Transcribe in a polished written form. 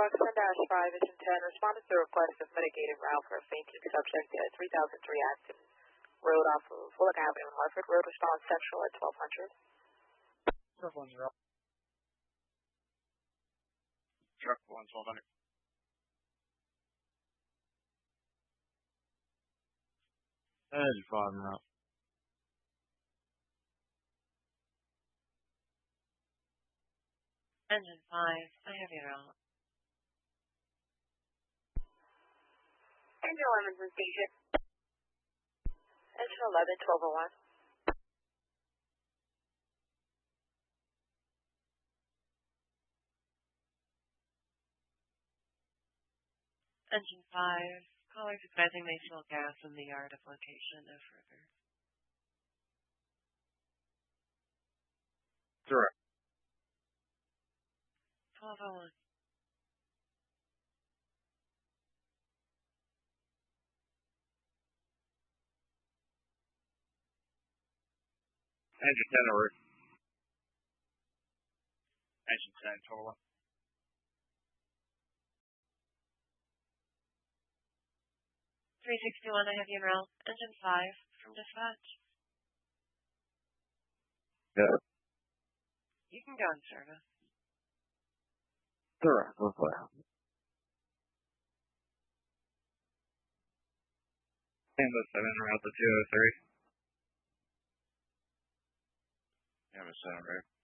Squawk 10-5 is in 10. Responded to the request of mitigated route for a fainting subject at 3003 Acton Road off of Bullock Avenue in Hartford. Road response central at 1200. Truck 1 0. Truck 1 1200. Engine 5 now. Engine 5, I have you out. Engine 11's in station. Engine 11, 1201. Engine 5, callers advising they smell gas in the yard of location, no further. Direct. 1201. Engine 10 over. Engine 10, 1201. 361, I have you route. Engine 5 from dispatch. Yeah. You can go in service. Direct. Let's play. Tango 7, route to 203. Yeah, 7 right.